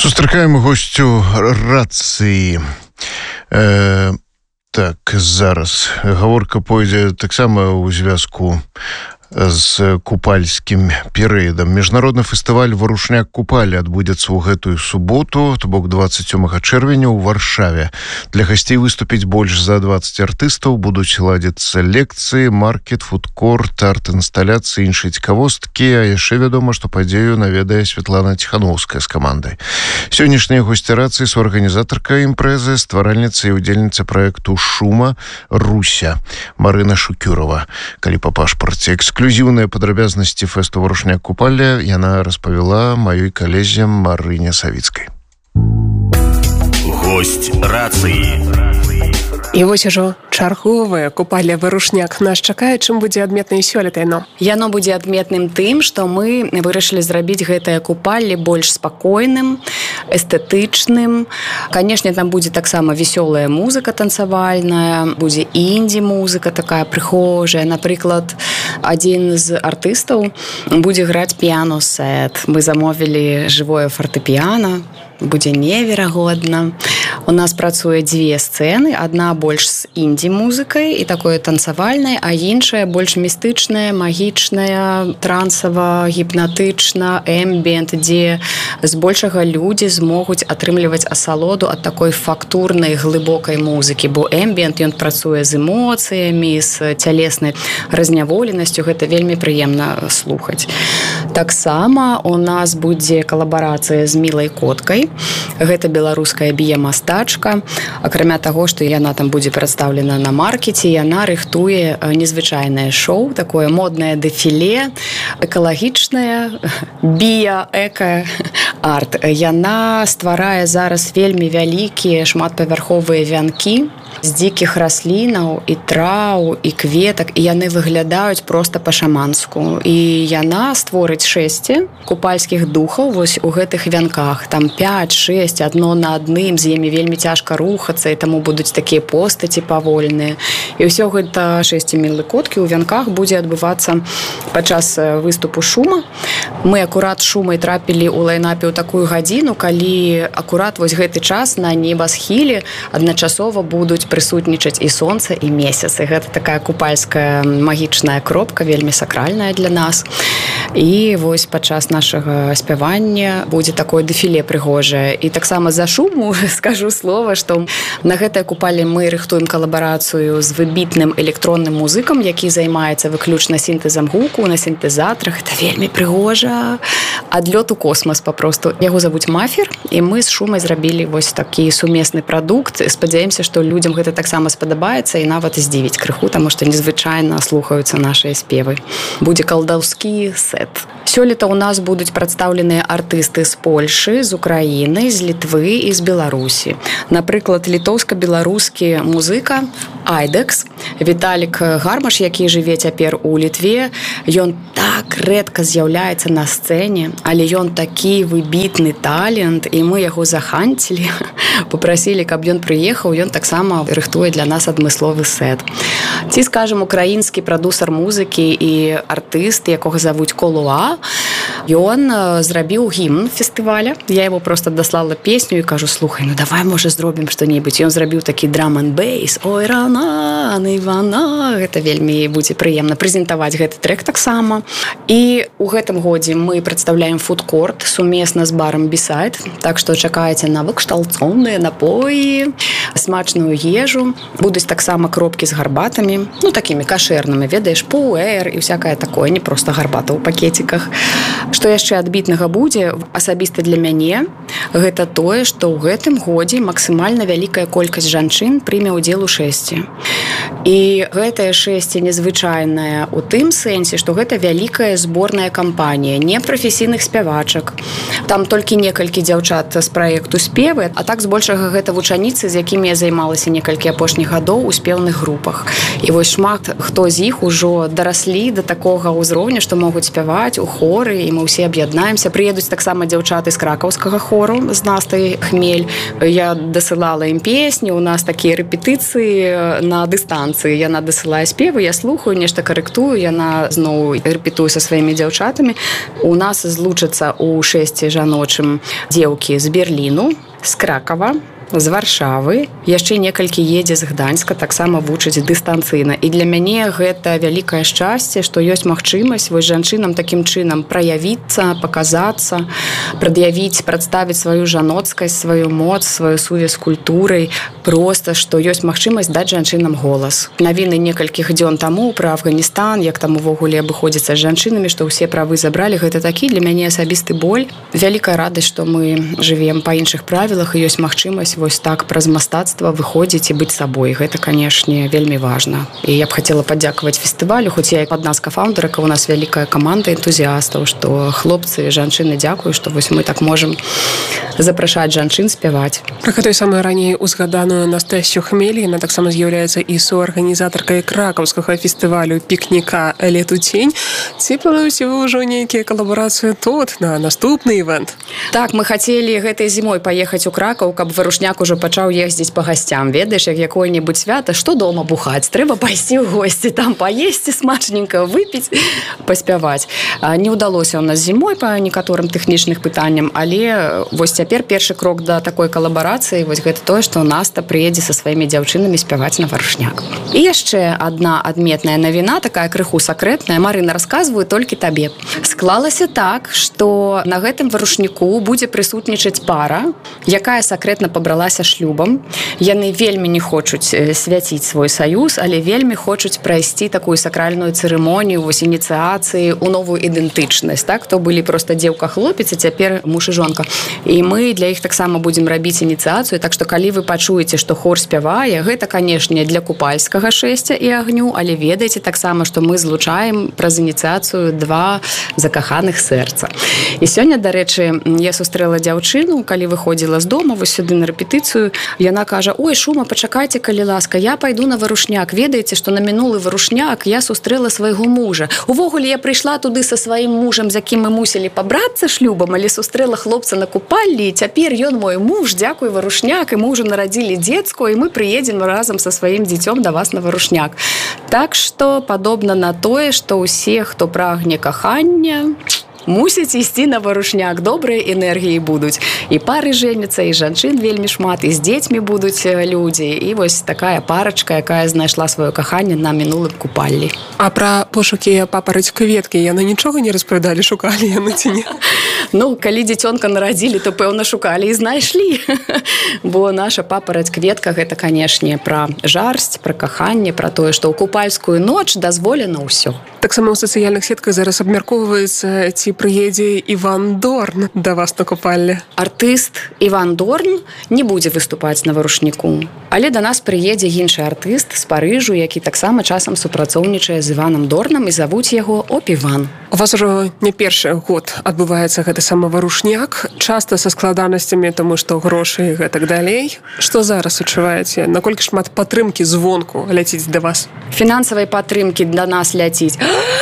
Сустракаем госцю рацыі. Так, зараз гаворка пойдзе таксама ў звязку з купальскім перыядам. Міжнародны фестываль «Варушняк купалі» адбудзецца ў гэтую суботу, то бок 27 чэрвеня ў Варшаве. Для гасцей выступіць больш за 20 артыстаў, будуць ладзіцца лекцыі, маркет, фудкорт, арт-інсталяцыі, іншыя цікавосткі, а яшчэ вядома, што падзею наведае Святлана Ціхановская з камандай. Сённяшнія госці рацыі суарганізатарка імпрэзы, стваральніца і ўдзельніца праекту «Шума» Руся Марына Шукюрова. Калі па пашпарце эксклюзіўныя падрабязнасці фэсту «Варушняк купалі» яна распавяла маёй калезе Марыне Савіцкай. Гость рацыі. І вось ужо чарговае купалле «Варушняк» нас чакае, чым будзе адметна і сёлета яно. Яно будзе адметным тым, што мы вырашылі зрабіць гэтае купалле больш спакойным, эстэтычным. Канешне, там будзе таксама весёлая музыка танцавальная, будзе інді-музыка такая прыхожая. Напрыклад, адзін з артыстаў будзе граць піяно-сет. Мы замовілі жывое фартэпіяна. Будзе неверагодна. У нас працуе дзве сцэны, адна больш з інді-музыкай і такое танцавальнае, а іншая больш містычная, магічная, трансава, гіпнатычна, эмбіент, дзе збольшага людзі змогуць атрымліваць асалоду ад такой фактурнай, глыбокай музыкі, бо эмбіент, ён працуе з эмоцыямі, з цялеснай разняволенасцю, гэта вельмі прыемна слухаць. Таксама у нас будзе калабарацыя з Мілай Коткай. Гэта беларуская біямастачка. Акрамя таго, што яна там будзе прадстаўлена на маркеце, яна рыхтуе незвычайнае шоу, такое моднае дэфіле, экалагічнае, бія-эка-арт. Яна стварае зараз вельмі вялікія шматпавярховыя вянкі з дзікіх раслінаў і траў, і кветак, і яны выглядаюць проста па-шаманску. І яна створыць 6 купальскіх духаў вось у гэтых вянках. Там 5-6, адно на адным, з імі вельмі цяжка рухацца, і таму будуць такія постаці павольныя. І ўсё гэта 6 Мілы Коткі ў вянках будзе адбывацца падчас выступу «Шума». Мы акурат «Шумай» трапілі ў лайнапе ў такую гадзіну, калі акурат вось гэты час на небасхіле адначасова будуць прысутнічаць і сонца, і месяц. І гэта такая купальская магічная кропка, вельмі сакральная для нас. І вось падчас нашага спявання будзе такое дэфіле прыгожае. І таксама за «Шуму» скажу слова, што на гэтай купалле мы рыхтуем калабарацыю з выбітным электронным музыкам, які займаецца выключна сінтэзам гуку на сінтэзаторах. Это вельмі прыгожа. Адлёт у космас папросту. Яго завуць Мафер, і мы з «Шумай» зрабілі вось такі сумесны прадукт. Спадзяемся, што людзям гэта таксама спадабаецца і нават здзівіць крыху, таму што незвычайна слухаюцца нашыя спевы. Будзе калдаўскі сет. Сёлета ў нас будуць прадстаўленыя артысты з Польшы, з Украіны, з Літвы і з Беларусі. Напрыклад, літоўска-беларускі музыка Айдекс, Віталік Гармаш, які жыве цяпер у Літве. Ён так рэдка з'яўляецца на сцэне, але ён такі выбітны талент, і мы яго заханцілі, папрасілі, каб ён прыехаў, ён таксама рыхтуе для нас адмысловы сет. Ці, скажам, украінскі прадусар музыкі і артыст, якога завуць Колуа, ён зрабіў гімн фестываля. Я яму проста даслала песню і кажу: слухай, ну давай, можа, зробім што-небудзь. Ён зрабіў такі драм-н-бейс. Ой, рана, Івана. Гэта вельмі будзе прыемна прэзентаваць гэты трэк таксама. І ў гэтым годзе мы прадстаўляем фудкорт сумесна з барам «Бісайд». Так што чакайце на выкшталцоўныя напоі, смачную ежу. Будуць таксама кропкі з гарбатамі, ну такімі кашэрнымі, ведаеш, пуэр і всякае такое, не проста гарбата ў пакетиках. Што яшчэ адбітнага будзе асабіста для мяне, гэта тое, што ў гэтым годзе максімальна вялікая колькасць жанчын прыме ўдзел у шэсці. І гэтае шэсце незвычайнае ў тым сэнсе, што гэта вялікая зборная кампанія непрафесійных спявачак. Там толькі некалькі дзяўчат з праекту спевы, а так збольшага гэта вучаніцы, з якімі я займалася некалькі апошніх гадоў у спеўных групах. І вось шмат хто з іх ужо дараслі да такога ўзроўня, што могуць спяваць у хоры, і мы мы ўсе аб'яднаемся. Прыедуць таксама дзяўчаты з кракаўскага хору з Настай Хмель. Я дасылала ім песні, у нас такія рэпетыцыі на дыстанцыі. Яна дасылае спевы, я слухаю, нешта карэктую, яна зноў рэпетуе са сваімі дзяўчатамі. У нас злучацца ў 6 жаночым дзеўкі з Берліну, з Кракава, з Варшавы, яшчэ некалькі едзе з Гданьска, таксама вучыць дыстанцыйна. І для мяне гэта вялікае шчасце, што ёсць магчымасць вось жанчынам такім чынам праявіцца, паказацца, прад'явіць, прадставіць сваю жаноцкасць, сваю моц, сваю сувязь з культурай, проста, што ёсць магчымасць даць жанчынам голас. Навіны некалькіх дзён таму пра Афганістан, як там увогуле абыходзіцца з жанчынамі, што ўсе правы забралі, гэта такі для мяне асабісты боль. Вялікая радасць, што мы жывем па іншых правілах і ёсць магчымасць вось так праз мастацтва выходзіць і быць сабой. Гэта, канешне, вельмі важна. І я б хацела падзякаваць фестывалю, хоць я адна з кафаўндарак, у нас вялікая каманда энтузіастаў, што хлопцы, жанчыны, дзякую, што вось мы так можам запрашаць жанчын спяваць. Пра гэтую самую раней узгаданую Настасю Хмель, яна таксама з'яўляецца і суарганізатаркай кракаўскага фестывалю пікніка «Лет у цень». Ці плануеце вы ўжо нейкія калабарацыі тут, на наступны івент? Так, мы хацелі гэтай зімой паехаць у Кракаў, каб варушняк ужо пачаў ездзіць па гасцям. Ведаеш, як якое-небудзь свята, што дома бухаць? Трэба пайсці ў госці, там паесці смачненька, выпіць, паспяваць. Не ўдалося ў нас зімой па некаторым тэхнічных пытанням, але вось цяпер першы крок да такой калабарацыі, вось гэта тое, што Наста прыедзе са сваімі дзяўчынамі спяваць на варушняк. І яшчэ адна адметная навіна, такая крыху сакрэтная. Марына, расказваю толькі табе. Склалася так, што на гэтым варушніку будзе прысутнічаць пара, якая сакрэтна пабралася шлюбам. Яны вельмі не хочуць свяціць свой саюз, але вельмі хочуць прайсці такую сакральную цырымонію, вось ініцыяцыі ў новую ідэнтычнасць. Так, то былі проста дзеўка-хлопец, а цяпер муж і жонка. І мы для іх таксама будзем рабіць ініцыяцыю, так што калі вы пачуеце, што хор спявае, гэта, канешне, для купальскага шэсця і агню, але ведаеце таксама, што мы злучаем праз ініцыяцыю два закаханых сэрца. І сёння, дарэчы, я сустрэла дзяўчыну, калі выходзіла з дома, вось сюды на рэпетыцыю, яна кажа: «Ой, Шума, пачакайце, калі ласка, я пайду на варушняк. Ведаеце, што на мінулы варушняк я сустрэла свайго мужа. Увогуле я прыйшла туды са сваім мужам, з якім мы мусілі пабрацца шлюбам, але сустрэла хлопца на купаллі, і цяпер ён мой муж, дзякуй варушняк, і мы ўжо нарадзілі дзецку, і мы прыедзем разам са сваім дзіцём да вас на варушняк». Так што падобна на тое, што ўсе, хто прагне кахання, мусяць ісці на варушняк, добрыя энергіі будуць. І пары женяцца, і жанчын вельмі шмат, і з дзецьмі будуць людзі. І вось такая парачка, якая знайшла сваё каханне на мінулым купаллі. А пра пошукі папараць кветкі яны нічога не распавядалі, шукалі яны ці не? Ну, калі дзіцёнка нарадзілі, то, пэўна, шукалі і знайшлі. Бо наша папараць кветка — гэта, канешне, пра жарсць, пра каханне, пра тое, што ў купальскую ноч дазволена ўсё. Таксама ў сацыяльных сетках зараз абмяркоўваецца, ці прыедзе Іван Дорн да вас на купалле. Артыст Іван Дорн не будзе выступаць на варушніку. Але да нас прыедзе іншы артыст з Парыжу, які таксама часам супрацоўнічае з Іванам Дорнам, і завуць яго Оп-Іван. У вас ужо не першы год адбываецца гэты самы варушняк, часта са складанасцямі, таму што грошы і гэтак далей. Што зараз адчуваеце? Наколькі шмат падтрымкі звонку ляціць да вас? Фінансавай падтрымкі да нас ляціць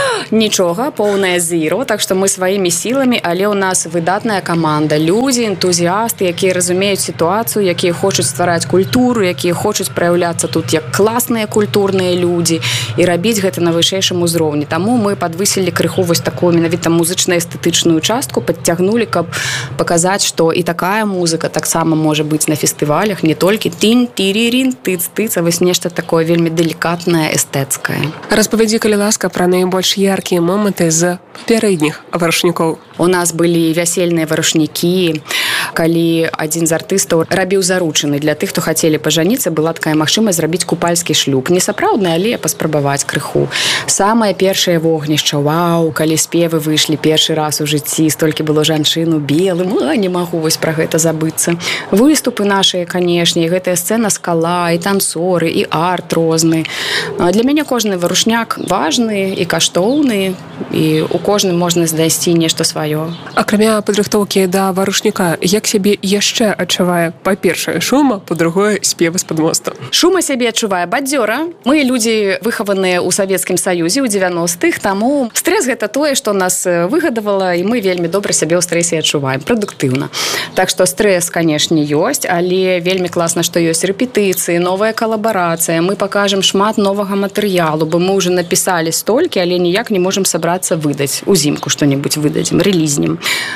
нічога, поўная зіро, так што мы сваімі сіламі, але ў нас выдатная каманда, людзі, энтузіасты, якія разумеюць сітуацыю, якія хочуць ствараць культуру, якія хочуць праяўляцца тут як класныя культурныя людзі і рабіць гэта на вышэйшым узроўні. Таму мы падвысілі крыху вось такую менавіта музычна-эстэтычную частку, падцягнулі, каб паказаць, што і такая музыка таксама можа быць на фестывалях, не толькі тын-тырырын, тыц-тыц, а вось нешта такое вельмі делікатнае, эстэцкае. Распавядзі, калі ласка, пра найбольш яркія моманты з пярэдніх варушнікоў. У нас былі вясельныя варушнікі, калі адзін з артыстаў рабіў заручыны. Для тых, хто хацелі пажаніцца, была такая магчымасць зрабіць купальскі шлюб. Не сапраўдны, але паспрабаваць крыху. Самае першае вогнішча, вау, калі спевы выйшлі першы раз у жыцці, столькі было жанчын у белым, не магу вось пра гэта забыцца. Выступы нашыя, канешне, і гэтая сцэна «Скала», і танцоры, і арт розны. Для мяне кожны варушняк важны і каштоўны, і у кожным можна знайсці нешта сваё. Акрамя падрыхтоўкі да варушніка, як сябе яшчэ адчувае, па-першае, шума, па-другое, спевы з-пад мосту? Шума сябе адчувае бадзёра. Мы людзі, выхаваныя ў Савецкім Саюзе ў 90-х, таму стрэс гэта тое, што нас выгадавала, і мы вельмі добра сябе ў стрэсе адчуваем, прадуктыўна. Так што стрэс, канешне, ёсць, але вельмі класна, што ёсць рэпетыцыі, новая калабарацыя, мы пакажам шмат новага матэрыялу, бо мы ўжо напісалі столькі, але ніяк не можам сабрацца выдаць. Узімку што-небудзь выдадзім, рэлізнем.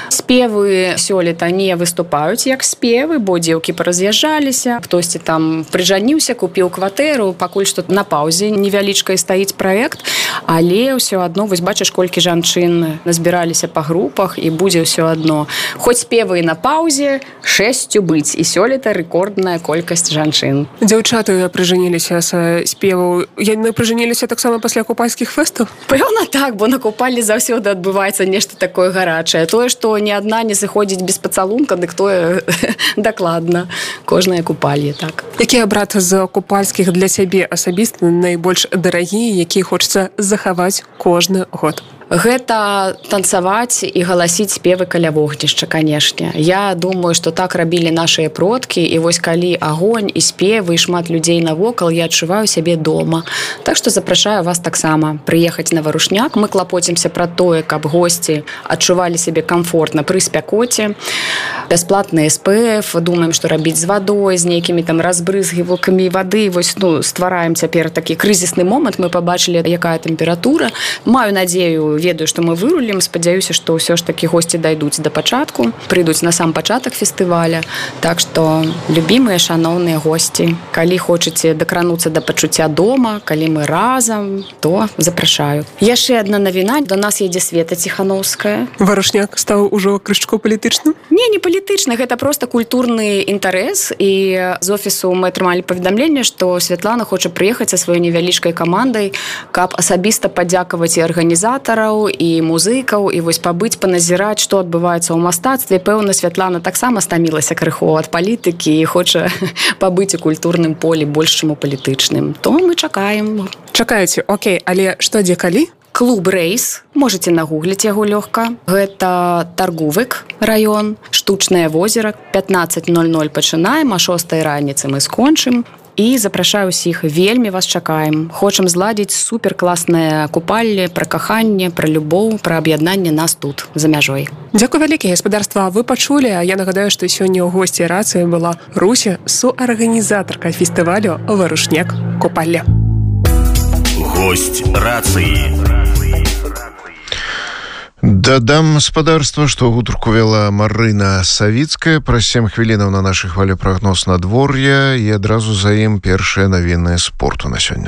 Спевы сёлета не выступаюць як спевы, бо дзеўкі параз'язджаліся, хтосьці там прыжаніўся, купіў кватэру, пакуль што на паўзе невялічкай стаіць праект, але ўсё адно, вось бачыш, колькі жанчын назбіраліся па групах, і будзе ўсё адно. Хоць спевы і на паўзе, 6 быць, і сёлета рэкордная колькасць жанчын. Дзяўчаты прыжаніліся са спеваў. Яны прыжаніліся таксама пасля купальскіх фэстаў? Пэўна так, бо на купалі заўсёды адбываецца нешта такое гарачае. Тое, што ні адна не сыходзіць без пацалунка, дык тое дакладна. Кожнае купалье, так. Які абрад з купальскіх для сябе асабіста найбольш дарагі, які хочацца захаваць кожны год? Гэта танцаваць і галасіць спевы каля вогнішча, канешне. Я думаю, што так рабілі нашыя продкі, і вось калі агонь і спевы, і шмат людзей навокал, я адчуваю сябе дома. Так што запрашаю вас таксама прыехаць на Варушняк. Мы клапоцімся пра тое, каб госці адчувалі сябе камфортна пры спякоце. Бясплатны СПФ, думаем, што рабіць з вадой, з нейкімі там разбрызгівалкамі вады. Вось, ствараем цяпер такі крызісны момант, мы пабачылі, якая тэмпература. Маю надзею, ведаю, што мы вырулім, спадзяюся, што ўсё ж такі госці дайдуць да пачатку, прыйдуць на сам пачатак фестываля. Так што, любімыя, шаноўныя госці, калі хочаце дакрануцца да пачуцця дома, калі мы разам, то запрашаю. Яшчэ адна навіна, да нас едзе Света Ціханаўская. Варушняк стаў ужо крышачку палітычным? Не палітычны, гэта проста культурны інтарэс, і з офісу мы атрымалі паведамленне, што Святлана хоча прыехаць са сваёй невялічкай камандай, каб асабіста падзякаваць і арганізатараў, і музыкаў, і вось пабыць, паназіраць, што адбываецца ў мастацтве. Пэўна, Святлана таксама стамілася крыху ад палітыкі і хоча пабыць у культурным полі больш, чым у палітычным. То мы чакаем. Чакаеце, окей, але што, дзе, калі? Клуб «Рэйс», можаце нагугліць яго лёгка. Гэта Таргувык раён, штучнае возера, 15:00 пачынаем, а 6 раніцы мы скончым. І запрашаю ўсіх, вельмі вас чакаем. Хочам зладзіць суперкласнае купалле, пра каханне, пра любоў, пра аб'яднанне нас тут, за мяжой. Дзякуй вялікі, гаспадарства, вы пачулі, а я нагадаю, што сёння ў госці рацыі была Руся, суарганізатарка фестывалю «Варушняк купалле». Гость рацыі. Дадам гаспадарства, што гутарку вела Марына Савіцкая. Праз 7 хвілінаў на нашай хвалі прагноз надвор'я і адразу за ім першыя навіны спорту на сёння.